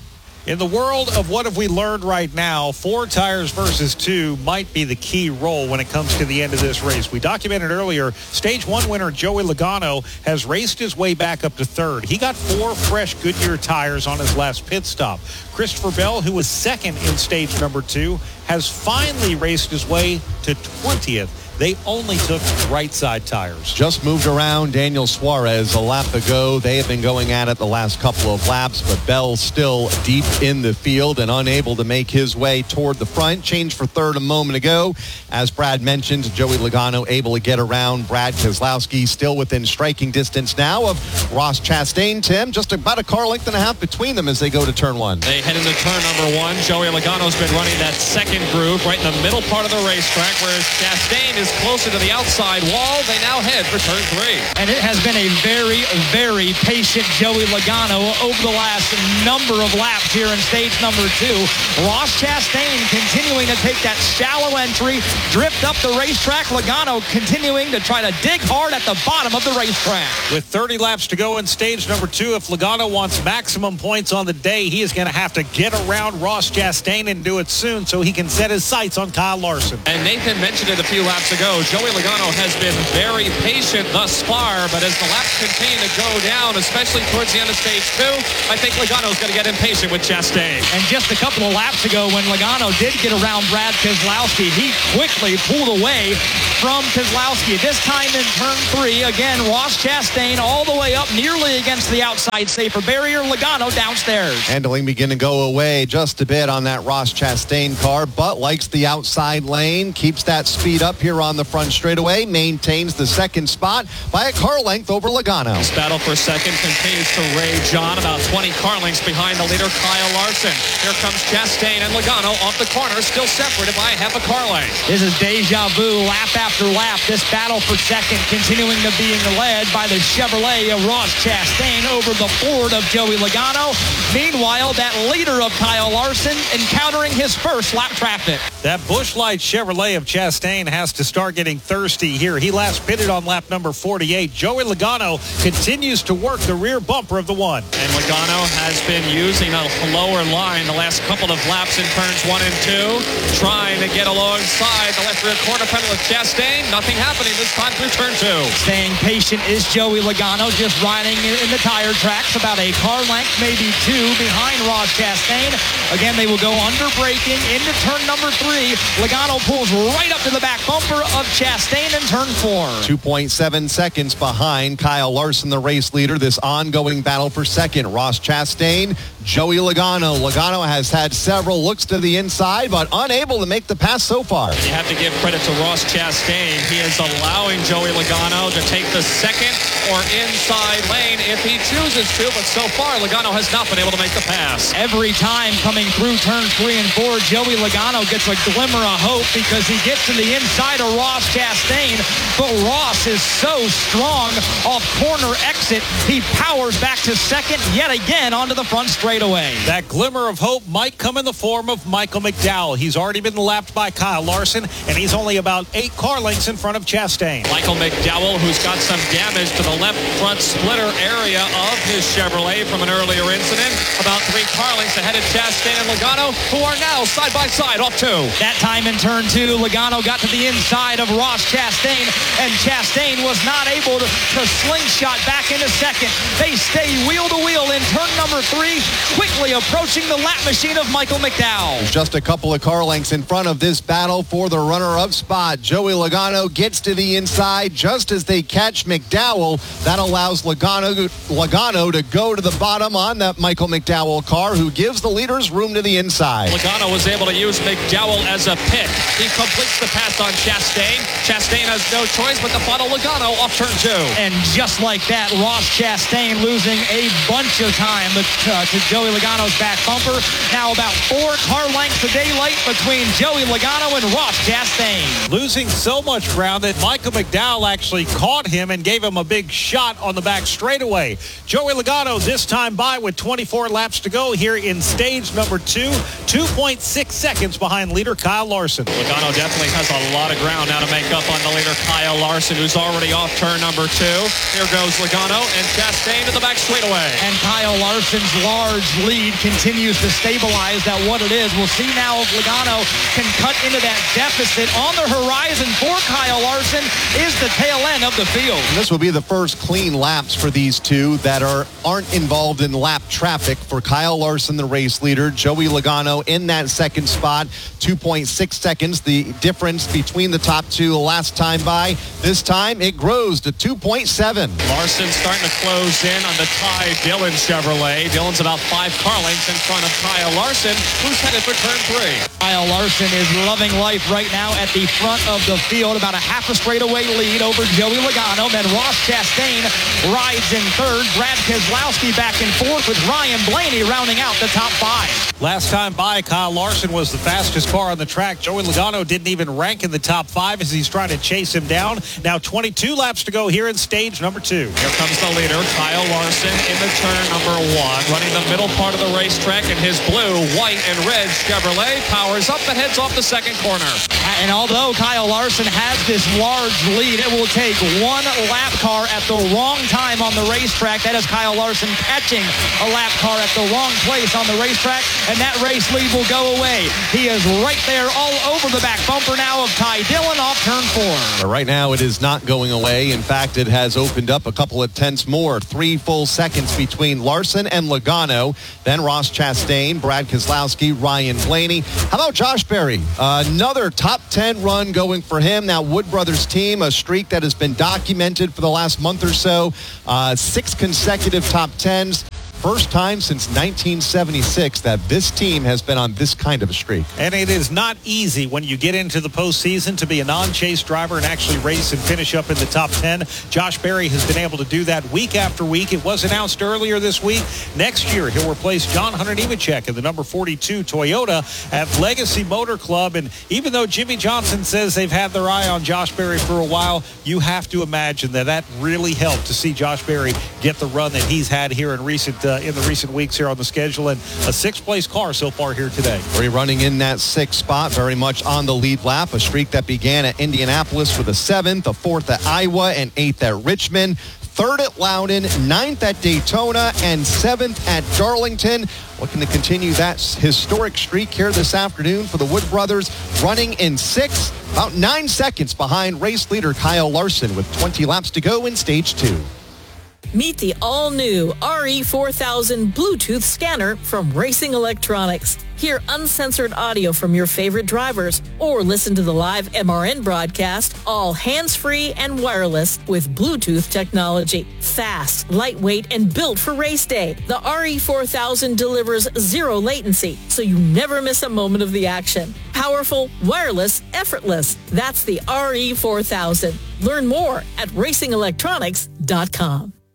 In the world of what have we learned right now, 4 tires versus 2 might be the key role when it comes to the end of this race. We documented earlier, Stage 1 winner Joey Logano has raced his way back up to 3rd. He got 4 fresh Goodyear tires on his last pit stop. Christopher Bell, who was 2nd in Stage number 2, has finally raced his way to 20th. They only took right side tires. Just moved around Daniel Suarez a lap ago. They have been going at it the last couple of laps, but Bell still deep in the field and unable to make his way toward the front. Changed for 3rd a moment ago. As Brad mentioned, Joey Logano able to get around Brad Keselowski, still within striking distance now of Ross Chastain. Tim, just about a car length and a half between them as they go to turn 1. They head into turn number 1. Joey Logano's been running that second groove right in the middle part of the racetrack, whereas Chastain is closer to the outside wall. They now head for turn 3. And it has been a very, very patient Joey Logano over the last number of laps here in stage number 2. Ross Chastain continuing to take that shallow entry, drift up the racetrack. Logano continuing to try to dig hard at the bottom of the racetrack. With 30 laps to go in stage number 2, if Logano wants maximum points on the day, he is going to have to get around Ross Chastain and do it soon so he can set his sights on Kyle Larson. And Nathan mentioned it a few laps ago. Joey Logano has been very patient thus far, but as the laps continue to go down, especially towards the end of stage 2, I think Logano's going to get impatient with Chastain. And just a couple of laps ago when Logano did get around Brad Keselowski, he quickly pulled away from Keselowski. This time in turn 3, again, Ross Chastain all the way up nearly against the outside safer barrier. Logano downstairs. Handling beginning to go away just a bit on that Ross Chastain car, but likes the outside lane, keeps that speed up here on the front straightaway, maintains the 2nd spot by a car length over Logano. This battle for 2nd continues to rage on, about 20 car lengths behind the leader, Kyle Larson. Here comes Chastain and Logano off the corner, still separated by half a car length. This is deja vu, lap after lap. This battle for 2nd continuing to be led by the Chevrolet of Ross Chastain over the Ford of Joey Logano. Meanwhile, that leader of Kyle Larson encountering his first lap traffic. That Busch Light Chevrolet of Chastain has to start getting thirsty here. He last pitted on lap number 48. Joey Logano continues to work the rear bumper of the 1. And Logano has been using a lower line the last couple of laps in turns 1 and 2, trying to get alongside the left rear corner panel of Chastain. Nothing happening this time through turn 2. Staying patient is Joey Logano, just riding in the tire tracks, about a car length, maybe 2 behind Ross Chastain. Again, they will go under braking into turn number 3. Logano pulls right up to the back bumper of Chastain in turn 4. 2.7 seconds behind Kyle Larson, the race leader. This ongoing battle for 2nd. Ross Chastain, Joey Logano. Logano has had several looks to the inside, but unable to make the pass so far. You have to give credit to Ross Chastain. He is allowing Joey Logano to take the 2nd or inside lane if he chooses to, but so far Logano has not been able to make the pass. Every time coming through turns 3 and 4, Joey Logano gets a glimmer of hope because he gets to the inside of Ross Chastain, but Ross is so strong off corner exit, he powers back to 2nd yet again onto the front straightaway. That glimmer of hope might come in the form of Michael McDowell. He's already been lapped by Kyle Larson, and he's only about 8 car lengths in front of Chastain. Michael McDowell, who's got some damage to the left front splitter area of his Chevrolet from an earlier incident, about 3 car lengths ahead of Chastain and Logano, who are now side by side off 2. That time in turn 2, Logano got to the inside of Ross Chastain, and Chastain was not able to slingshot back into 2nd. They stay wheel to wheel in turn number 3, quickly approaching the lap machine of Michael McDowell. There's just a couple of car lengths in front of this battle for the runner-up spot. Joey Logano gets to the inside just as they catch McDowell. That allows Logano to go to the bottom on that Michael McDowell car, who gives the leaders room to the inside. Logano was able to use McDowell as a pick. He completes the pass on Chastain. Chastain has no choice but to follow Logano off turn 2. And just like that, Ross Chastain losing a bunch of time to Joey Logano's back bumper. Now about 4 car lengths a day late between Joey Logano and Ross Chastain. Losing so much ground that Michael McDowell actually caught him and gave him a big shot on the back straightaway. Joey Logano this time by with 24 laps to go here in stage number 2, 2.6 seconds behind leader Kyle Larson. Logano definitely has a lot of ground now to make up on the leader Kyle Larson, who's already off turn number 2. Here goes Logano and Chastain to the back straightaway. And Kyle Larson's large lead continues to stabilize at what it is. We'll see now if Logano can cut into that deficit. On the horizon for Kyle Larson is the tail end of the field. And this will be the first clean laps for these two that aren't involved in lap traffic. For Kyle Larson, the race leader, Joey Logano in that second spot, 2.6 seconds, the difference between the top two last time by. This time it grows to 2.7. Larson starting to close in on the Ty Dillon Chevrolet. Dillon's about 5 car lengths in front of Kyle Larson, who's headed for turn 3. Kyle Larson is loving life right now at the front of the field, about a half a straightaway lead over Joey Logano. Then Ross Chastain rides in third. Brad Keselowski back and forth with Ryan Blaney rounding out the top 5. Last time by, Kyle Larson was the fastest car on the track. Joey Logano didn't even rank in the top 5 as he's trying to chase him down. Now 22 laps to go here in stage number 2. Here comes the leader, Kyle Larson, in the turn number 1, running the middle part of the racetrack in his blue, white, and red Chevrolet. Powers up and heads off the second corner. And although Kyle Larson has this large lead, it will take one lap car at the wrong time on the racetrack. That is Kyle Larson catching a lap car at the wrong place on the racetrack, and that race lead will go away. He is right there all over the back bumper now of Ty Dillon off turn 4. But right now it is not going away. In fact, it has opened up a couple of tenths more. 3 full seconds between Larson and Logano. Then Ross Chastain, Brad Keselowski, Ryan Blaney. How about Josh Berry? Another top 10 run going for him. Now Wood Brothers team, a streak that has been documented for the last month or so. 6 consecutive top 10s. First time since 1976 that this team has been on this kind of a streak. And it is not easy when you get into the postseason to be a non-chase driver and actually race and finish up in the top 10. Josh Berry has been able to do that week after week. It was announced earlier this week. Next year, he'll replace John Hunter Nemechek in the number 42 Toyota at Legacy Motor Club. And even though Jimmy Johnson says they've had their eye on Josh Berry for a while, you have to imagine that really helped to see Josh Berry get the run that he's had here in the recent weeks here on the schedule, and a 6th place car so far here today. Berry running in that 6th spot, very much on the lead lap, a streak that began at Indianapolis with a 7th, a 4th at Iowa, and 8th at Richmond, 3rd at Loudon, 9th at Daytona, and 7th at Darlington. Looking to continue that historic streak here this afternoon for the Wood Brothers, running in 6th, about 9 seconds behind race leader Kyle Larson with 20 laps to go in stage 2. Meet the all-new RE4000 Bluetooth scanner from Racing Electronics. Hear uncensored audio from your favorite drivers or listen to the live MRN broadcast, all hands-free and wireless with Bluetooth technology. Fast, lightweight, and built for race day. The RE4000 delivers 0 latency, so you never miss a moment of the action. Powerful, wireless, effortless. That's the RE4000. Learn more at racingelectronics.com.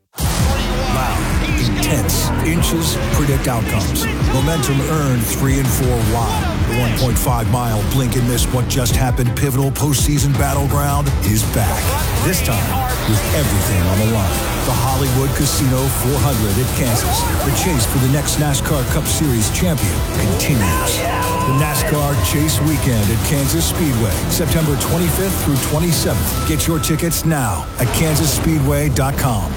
Loud, intense, inches, predict outcomes. Momentum earned 3 and 4 wide. The 1.5-mile blink and miss what just happened pivotal postseason battleground is back. This time with everything on the line. The Hollywood Casino 400 at Kansas. The chase for the next NASCAR Cup Series champion continues. The NASCAR Chase Weekend at Kansas Speedway, September 25th through 27th. Get your tickets now at kansasspeedway.com.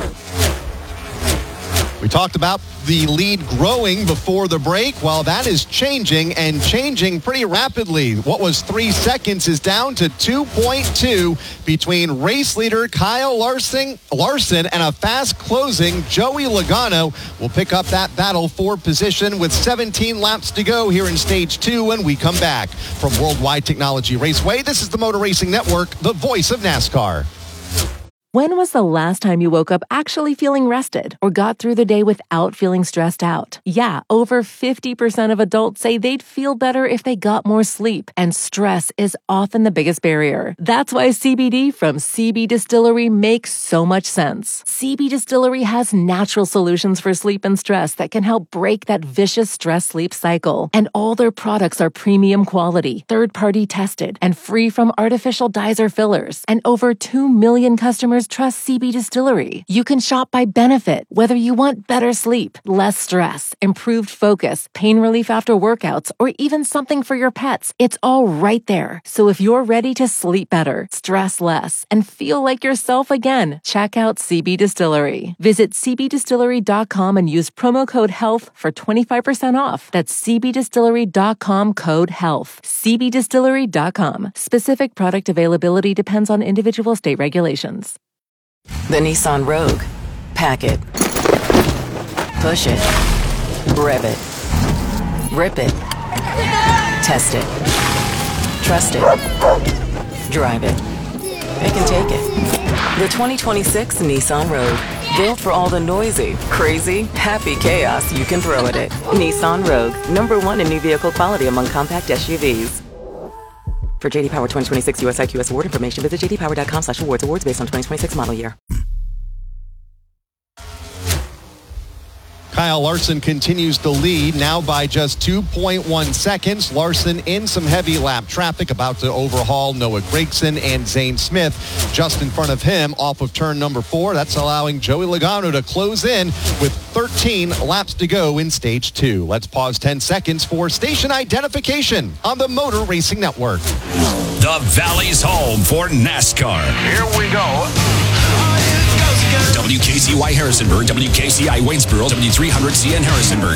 We talked about the lead growing before the break. Well, that is changing and changing pretty rapidly. What was 3 seconds is down to 2.2 between race leader Kyle Larson and a fast closing Joey Logano. Will pick up that battle for position with 17 laps to go here in stage 2 when we come back. From Worldwide Technology Raceway, this is the Motor Racing Network, the voice of NASCAR. When was the last time you woke up actually feeling rested or got through the day without feeling stressed out? Yeah, over 50% of adults say they'd feel better if they got more sleep, and stress is often the biggest barrier. That's why CBD from CB Distillery makes so much sense. CB Distillery has natural solutions for sleep and stress that can help break that vicious stress-sleep cycle. And all their products are premium quality, third-party tested, and free from artificial dyes or fillers. And over 2 million customers customers trust CB Distillery. You can shop by benefit, whether you want better sleep, less stress, improved focus, pain relief after workouts, or even something for your pets. It's all right there. So if you're ready to sleep better, stress less, and feel like yourself again, check out CB Distillery. Visit cbdistillery.com and use promo code HEALTH for 25% off. That's cbdistillery.com code HEALTH. cbdistillery.com. Specific product availability depends on individual state regulations. The Nissan Rogue. Pack it. Push it. Rev it. Rip it. Test it. Trust it. Drive it. It can take it. The 2026 Nissan Rogue. Built for all the noisy, crazy, happy chaos you can throw at it. Nissan Rogue. #1 in new vehicle quality among compact SUVs. For JD Power 2026 US IQS award information, visit jdpower.com/awards. Awards based on 2026 model year. Kyle Larson continues to lead now by just 2.1 seconds. Larson in some heavy lap traffic, about to overhaul Noah Gragson and Zane Smith just in front of him off of turn number 4. That's allowing Joey Logano to close in with 13 laps to go in stage 2. Let's pause 10 seconds for station identification on the Motor Racing Network. The Valley's home for NASCAR. Here we go. WKCY Harrisonburg, WKCI Waynesboro, W300CN Harrisonburg.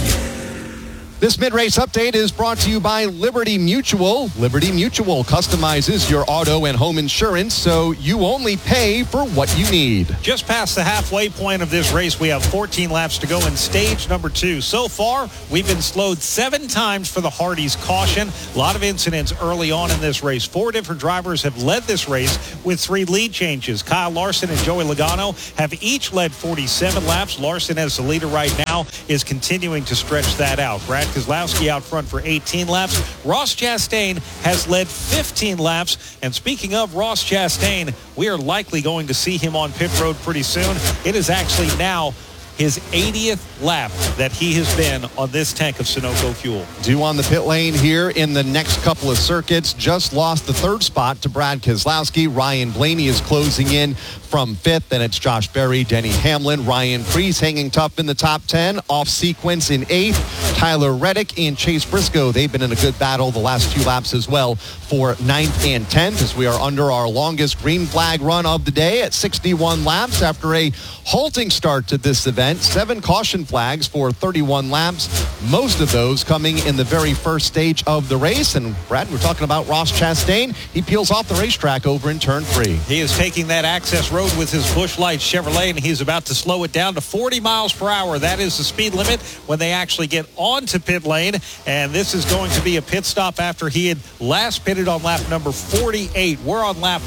This mid-race update is brought to you by Liberty Mutual. Liberty Mutual customizes your auto and home insurance so you only pay for what you need. Just past the halfway point of this race, we have 14 laps to go in stage number 2. So far, we've been slowed 7 times for the Hardee's caution. A lot of incidents early on in this race. 4 different drivers have led this race with 3 lead changes. Kyle Larson and Joey Logano have each led 47 laps. Larson, as the leader right now, is continuing to stretch that out. Brad Keselowski out front for 18 laps. Ross Chastain has led 15 laps. And speaking of Ross Chastain, we are likely going to see him on pit road pretty soon. It is actually now his 80th lap that he has been on this tank of Sunoco fuel. Due on the pit lane here in the next couple of circuits. Just lost the 3rd spot to Brad Keselowski. Ryan Blaney is closing in from 5th. Then it's Josh Berry, Denny Hamlin, Ryan Preece hanging tough in the top 10. Off sequence in 8th. Tyler Reddick and Chase Briscoe. They've been in a good battle the last 2 laps as well for 9th and 10th as we are under our longest green flag run of the day at 61 laps after a halting start to this event. 7 caution flags for 31 laps, most of those coming in the very first stage of the race. And Brad, we're talking about Ross Chastain. He peels off the racetrack over in turn 3. He is taking that access road with his Busch Light Chevrolet, and he's about to slow it down to 40 miles per hour. That is the speed limit when they actually get onto pit lane. And this is going to be a pit stop after he had last pitted on lap number 48. We're on lap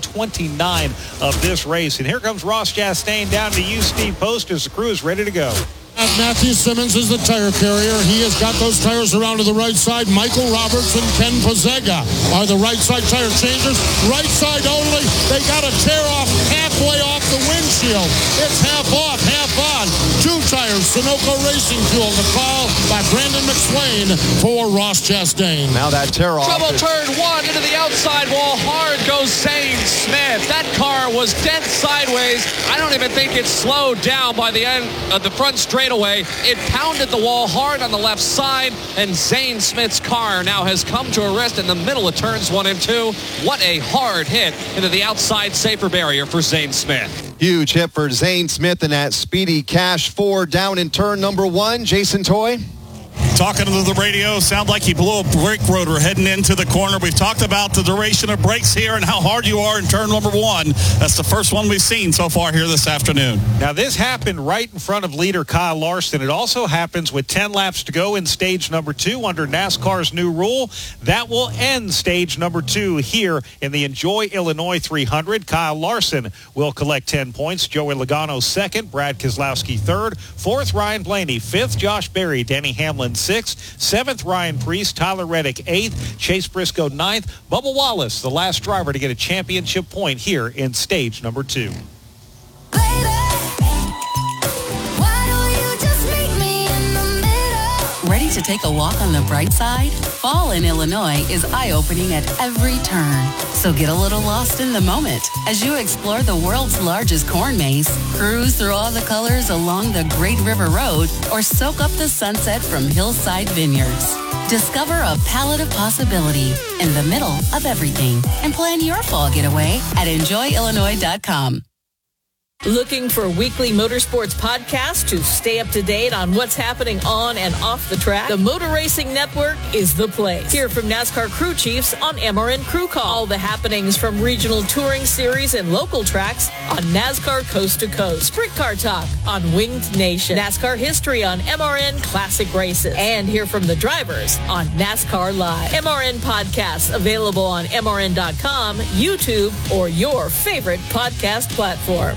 129 of this race. And here comes Ross Chastain down to you, Steve Post, as the crew is ready to go. Matthew Simmons is the tire carrier. He has got those tires around to the right side. Michael Roberts and Ken Pozzega are the right side tire changers. Right side only. They got to tear off halfway off the windshield. It's half off, half on. 2 tires, Sunoco Racing Fuel. The call by Brandon McSwain for Ross Chastain. Now that tear off. Trouble turn 1 into the outside wall. Hard goes Zane Smith. That car was dead sideways. I don't even think it slowed down by the end of the front straightaway. It pounded the wall hard on the left side, and Zane Smith's car now has come to a rest in the middle of turns 1 and 2. What a hard hit into the outside safer barrier for Zane Smith. Huge hit for Zane Smith in that Speedy Cash 4 down in turn number 1. Jason Toy. Talking to the radio, sound like he blew a brake rotor heading into the corner. We've talked about the duration of brakes here and how hard you are in turn number 1. That's the first one we've seen so far here this afternoon. Now, this happened right in front of leader Kyle Larson. It also happens with 10 laps to go in stage number 2 under NASCAR's new rule. That will end stage number 2 here in the Enjoy Illinois 300. Kyle Larson will collect 10 points. Joey Logano 2nd, Brad Keselowski 3rd, 4th Ryan Blaney, 5th Josh Berry, Denny Hamlin 6th, 7th Ryan Preece, Tyler Reddick 8th, Chase Briscoe 9th, Bubba Wallace, the last driver to get a championship point here in stage number 2. Ready to take a walk on the bright side? Fall in Illinois is eye-opening at every turn. So get a little lost in the moment as you explore the world's largest corn maze, cruise through all the colors along the Great River Road, or soak up the sunset from Hillside Vineyards. Discover a palette of possibility in the middle of everything and plan your fall getaway at enjoyillinois.com. Looking for weekly motorsports podcasts to stay up to date on what's happening on and off the track? The Motor Racing Network is the place. Hear from NASCAR crew chiefs on MRN Crew Call. All the happenings from regional touring series and local tracks on NASCAR Coast to Coast. Sprint Car Talk on Winged Nation. NASCAR history on MRN Classic Races. And hear from the drivers on NASCAR Live. MRN podcasts available on MRN.com, YouTube, or your favorite podcast platform.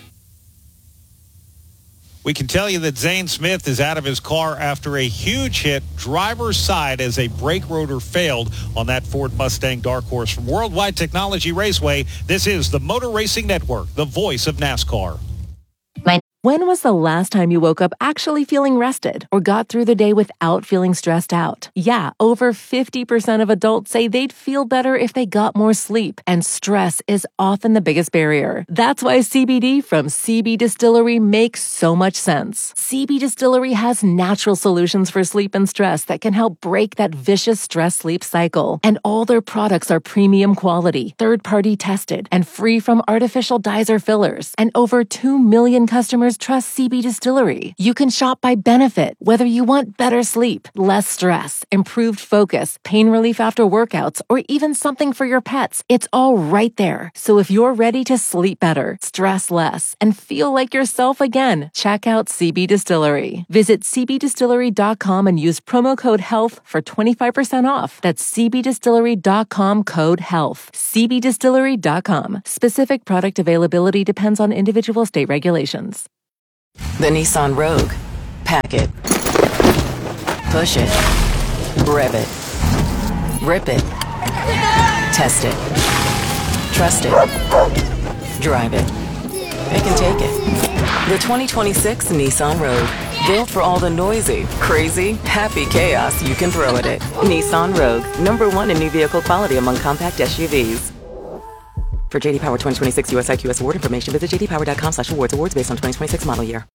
We can tell you that Zane Smith is out of his car after a huge hit driver's side as a brake rotor failed on that Ford Mustang Dark Horse. From Worldwide Technology Raceway, this is the Motor Racing Network, the voice of NASCAR. When was the last time you woke up actually feeling rested or got through the day without feeling stressed out? Yeah, over 50% of adults say they'd feel better if they got more sleep, and stress is often the biggest barrier. That's why CBD from CB Distillery makes so much sense. CB Distillery has natural solutions for sleep and stress that can help break that vicious stress-sleep cycle. And all their products are premium quality, third-party tested, and free from artificial dyes or fillers. And over 2 million customers trust CB Distillery. You can shop by benefit, whether you want better sleep, less stress, improved focus, pain relief after workouts, or even something for your pets. It's all right there. So if you're ready to sleep better, stress less, and feel like yourself again, check out CB Distillery. Visit cbdistillery.com and use promo code HEALTH for 25% off. That's cbdistillery.com code HEALTH. cbdistillery.com. Specific product availability depends on individual state regulations. The Nissan Rogue. Pack it. Push it. Rev it. Rip it. Test it. Trust it. Drive it. Pick and take it. The 2026 Nissan Rogue. Built for all the noisy, crazy, happy chaos you can throw at it. Nissan Rogue. #1 in new vehicle quality among compact SUVs. For J.D. Power 2026 US IQS award information, visit jdpower.com/awards. Awards based on 2026 model year.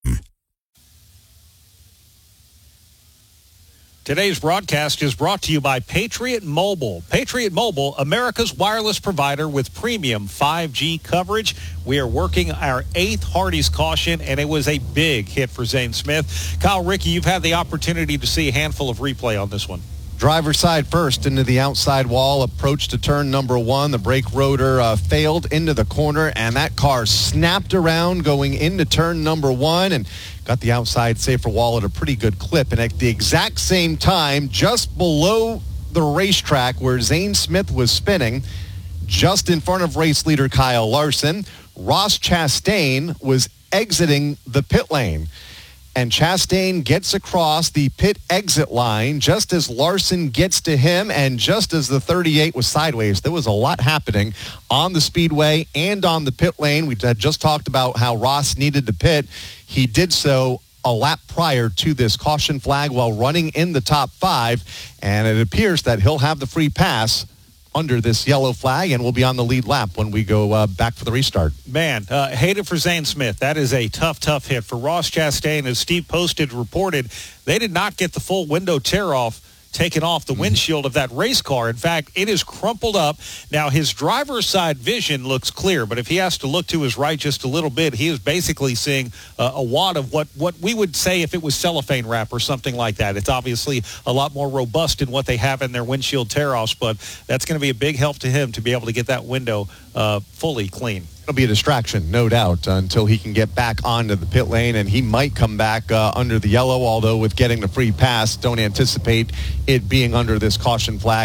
Today's broadcast is brought to you by Patriot Mobile. Patriot Mobile, America's wireless provider with premium 5G coverage. We are working our 8th Hardee's caution, and it was a big hit for Zane Smith. Kyle, Ricky, you've had the opportunity to see a handful of replay on this one. Driver's side first into the outside wall, approach to turn #1. The brake rotor failed into the corner, and that car snapped around going into turn #1 and got the outside safer wall at a pretty good clip. And at the exact same time, just below the racetrack where Zane Smith was spinning, just in front of race leader Kyle Larson, Ross Chastain was exiting the pit lane. And Chastain gets across the pit exit line just as Larson gets to him and just as the 38 was sideways. There was a lot happening on the speedway and on the pit lane. We had just talked about how Ross needed to pit. He did so a lap prior to this caution flag while running in the top 5. And it appears that he'll have the free pass under this yellow flag, and we'll be on the lead lap when we go back for the restart. Man, hate it for Zane Smith. That is a tough hit. For Ross Chastain, as Steve Posted reported, they did not get the full window tear-off taken off the windshield of that race car. In fact, it is crumpled up. Now, his driver's side vision looks clear, but if he has to look to his right just a little bit, he is basically seeing a wad of what we would say if it was cellophane wrap or something like that. It's obviously a lot more robust in what they have in their windshield tear-offs, but that's going to be a big help to him to be able to get that window fully clean. It'll be a distraction, no doubt, until he can get back onto the pit lane, and he might come back under the yellow, although with getting the free pass, don't anticipate it being under this caution flag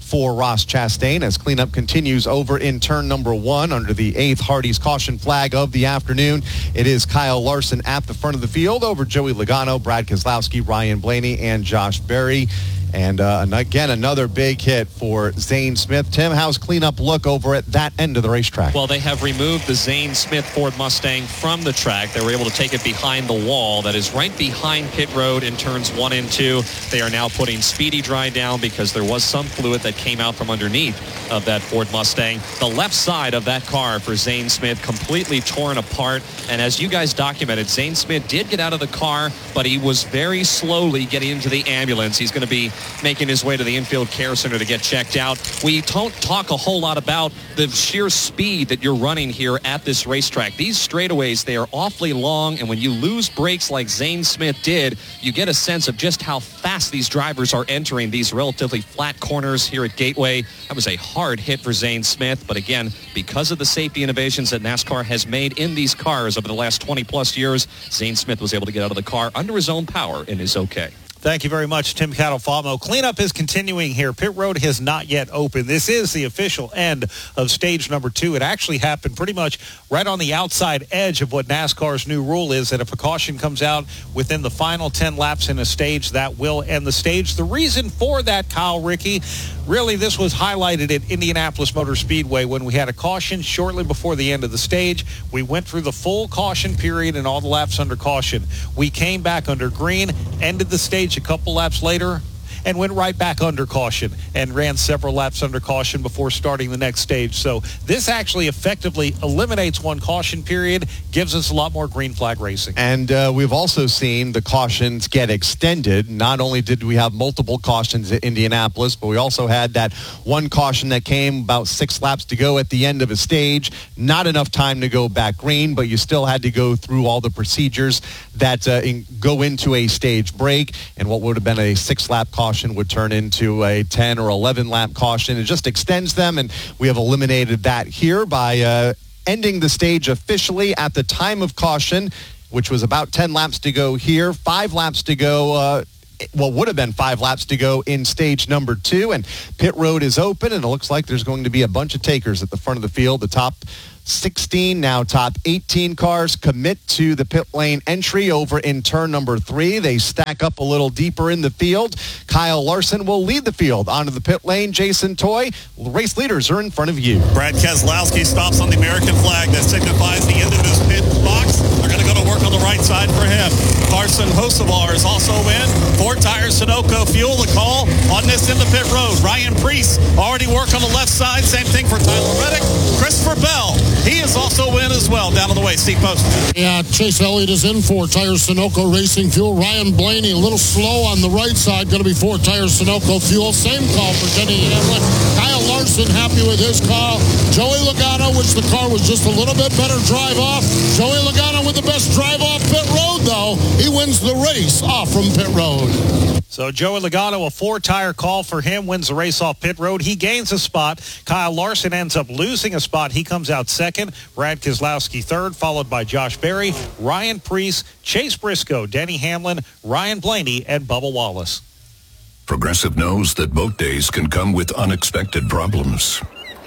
for Ross Chastain as cleanup continues over in turn number 1 under the 8th Hardee's caution flag of the afternoon. It is Kyle Larson at the front of the field over Joey Logano, Brad Keselowski, Ryan Blaney, and Josh Berry. And again, another big hit for Zane Smith. Tim, how's cleanup look over at that end of the racetrack? Well, they have removed the Zane Smith Ford Mustang from the track. They were able to take it behind the wall that is right behind pit road in turns 1 and 2. They are now putting Speedy Dry down because there was some fluid that came out from underneath of that Ford Mustang. The left side of that car for Zane Smith completely torn apart. And as you guys documented, Zane Smith did get out of the car, but he was very slowly getting into the ambulance. He's going to be making his way to the infield care center to get checked out. We don't talk a whole lot about the sheer speed that you're running here at this racetrack. These straightaways, they are awfully long, and when you lose brakes like Zane Smith did, you get a sense of just how fast these drivers are entering these relatively flat corners here at Gateway. That was a hard hit for Zane Smith, but again, because of the safety innovations that NASCAR has made in these cars over the last 20-plus years, Zane Smith was able to get out of the car under his own power and is okay. Thank you very much, Tim Catalfamo. Cleanup is continuing here. Pit road has not yet opened. This is the official end of stage number 2. It actually happened pretty much right on the outside edge of what NASCAR's new rule is, that if a caution comes out within the final 10 laps in a stage, that will end the stage. The reason for that, Kyle Rickey, really this was highlighted at Indianapolis Motor Speedway when we had a caution shortly before the end of the stage. We went through the full caution period and all the laps under caution. We came back under green, ended the stage a couple laps later, and went right back under caution and ran several laps under caution before starting the next stage. So this actually effectively eliminates one caution period, gives us a lot more green flag racing. And we've also seen the cautions get extended. Not only did we have multiple cautions at Indianapolis, but we also had that one caution that came about 6 laps to go at the end of a stage. Not enough time to go back green, but you still had to go through all the procedures that go into a stage break. And what would have been a 6-lap caution would turn into a 10 or 11 lap caution. It just extends them, and we have eliminated that here by ending the stage officially at the time of caution, which was about 10 laps to go here, 5 laps to go. Would have been 5 laps to go in stage number 2, and pit road is open, and it looks like there's going to be a bunch of takers at the front of the field. The top 16, now top 18 cars commit to the pit lane entry over in turn number 3. They stack up a little deeper in the field. Kyle Larson will lead the field onto the pit lane. Jason Toy, race leaders are in front of you. Brad Keselowski stops on the American flag. That signifies the end of his pit box. They're going to go to work on the right side for him. Carson Hocevar is also in. 4 tires, Sunoco fuel. The call on this in the pit road. Ryan Preece already work on the left side. Same thing for Tyler Reddick. Christopher Bell, he is also in as well. Down on the way, Steve Post. Yeah, Chase Elliott is in 4 tires, Sunoco Racing Fuel. Ryan Blaney a little slow on the right side. Going to be 4 tires, Sunoco Fuel. Same call for Denny Hamlin. Kyle Larson happy with his call. Joey Logano, which the car was just a little bit better drive off. Joey Logano with the best drive off pit road, though. He wins the race off from pit road. So Joey Logano, a 4-tire call for him, wins the race off pit road. He gains a spot. Kyle Larson ends up losing a spot. He comes out second. Brad Keselowski third, followed by Josh Berry, Ryan Preece, Chase Briscoe, Denny Hamlin, Ryan Blaney, and Bubba Wallace. Progressive knows that boat days can come with unexpected problems.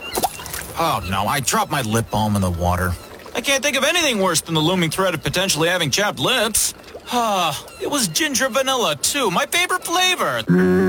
Oh, no, I dropped my lip balm in the water. I can't think of anything worse than the looming threat of potentially having chapped lips. It was ginger vanilla, too. My favorite flavor.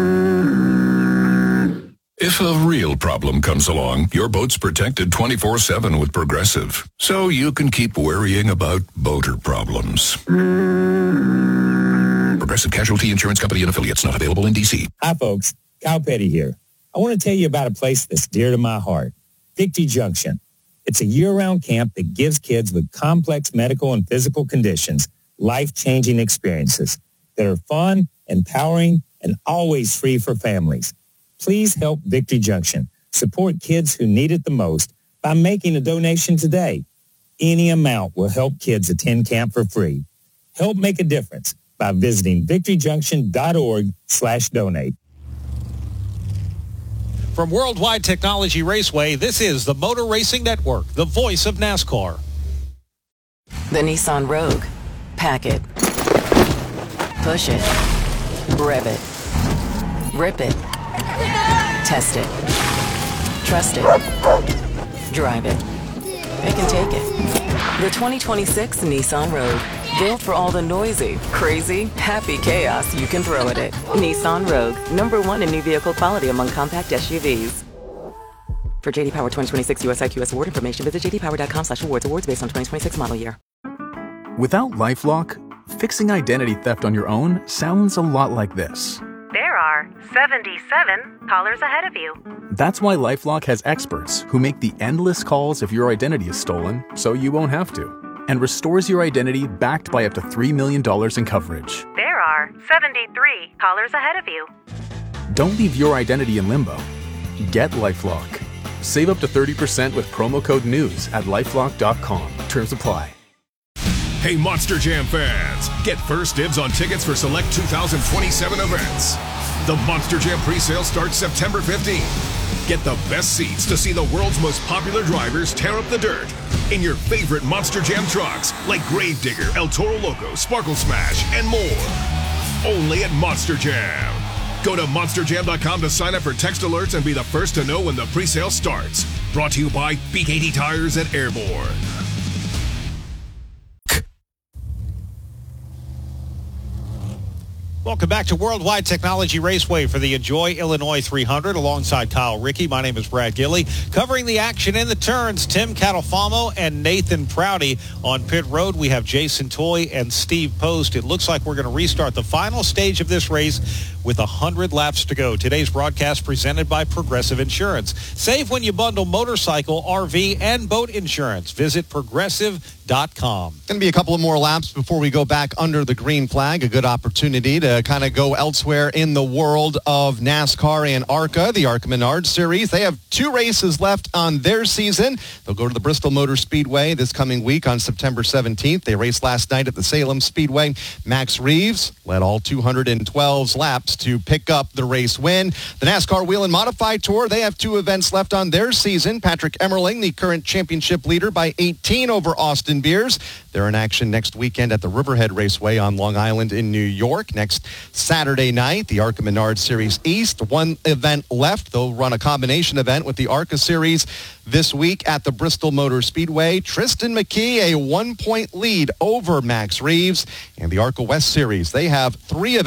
If a real problem comes along, your boat's protected 24/7 with Progressive. So you can keep worrying about boater problems. Progressive Casualty Insurance Company and Affiliates, not available in D.C. Hi, folks. Kyle Petty here. I want to tell you about a place that's dear to my heart, Victory Junction. It's a year-round camp that gives kids with complex medical and physical conditions life-changing experiences that are fun, empowering, and always free for families. Please help Victory Junction support kids who need it the most by making a donation today. Any amount will help kids attend camp for free. Help make a difference by visiting victoryjunction.org/donate. From Worldwide Technology Raceway, this is the Motor Racing Network, the voice of NASCAR. The Nissan Rogue. Pack it. Push it. Rev it. Rip it. Test it. Trust it. Drive it. It can take it. The 2026 Nissan Rogue. Built for all the noisy, crazy, happy chaos you can throw at it. Nissan Rogue. #1 in new vehicle quality among compact SUVs. For J.D. Power 2026 US IQS award information, visit jdpower.com/awards. Awards based on 2026 model year. Without LifeLock, fixing identity theft on your own sounds a lot like this. There are 77 callers ahead of you. That's why LifeLock has experts who make the endless calls if your identity is stolen, so you won't have to, and restores your identity backed by up to $3 million in coverage. There are 73 callers ahead of you. Don't leave your identity in limbo. Get LifeLock. Save up to 30% with promo code NEWS at LifeLock.com. Terms apply. Hey, Monster Jam fans, get first dibs on tickets for select 2027 events. The Monster Jam presale starts September 15th. Get the best seats to see the world's most popular drivers tear up the dirt in your favorite Monster Jam trucks like Gravedigger, El Toro Loco, Sparkle Smash, and more. Only at Monster Jam. Go to monsterjam.com to sign up for text alerts and be the first to know when the presale starts. Brought to you by B80 Tires at Airborne. Welcome back to Worldwide Technology Raceway for the Enjoy Illinois 300 alongside Kyle Rickey. My name is Brad Gilley. Covering the action in the turns, Tim Catalfamo and Nathan Prouty. On pit road, we have Jason Toy and Steve Post. It looks like we're going to restart the final stage of this race with 100 laps to go. Today's broadcast presented by Progressive Insurance. Save when you bundle motorcycle, RV, and boat insurance. Visit progressive.com. Going to be a couple of more laps before we go back under the green flag. A good opportunity to kind of go elsewhere in the world of NASCAR and ARCA, the ARCA Menard Series. They have 2 races left on their season. They'll go to the Bristol Motor Speedway this coming week on September 17th. They raced last night at the Salem Speedway. Max Reeves led all 212 laps to pick up the race win. The NASCAR Wheel and Modify Tour, they have 2 events left on their season. Patrick Emmerling, the current championship leader, by 18 over Austin Beers. They're in action next weekend at the Riverhead Raceway on Long Island in New York. Next Saturday night, the ARCA Menard Series East. 1 event left. They'll run a combination event with the ARCA Series this week at the Bristol Motor Speedway. Tristan McKee, a 1-point lead over Max Reeves. And the ARCA West Series, they have 3 events